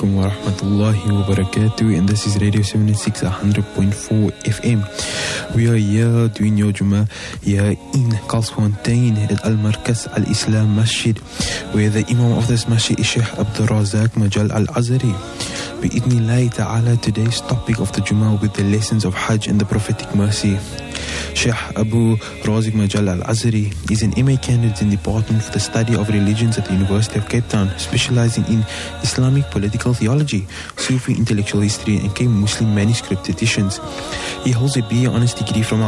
alaikum wa rahmatullahi wa barakatuh, and this is Radio 76 100.4 FM. We are here doing your Jummah here in Karlsfontein at Al-Markaz Al-Islam Masjid, where the Imam of this Masjid is Sheikh Abdul Razak Majal Al-Azhari. Bi-idhnillahi ta'ala, today's topic of the Jummah with the lessons of Hajj and the Prophetic Mercy. Sheikh Abu Razik Majal Al-Azhari is an MA candidate in the Department for the Study of Religions at the University of Cape Town, specializing in Islamic political theology, Sufi intellectual history, and came Muslim manuscript editions. He holds a BA Honours degree from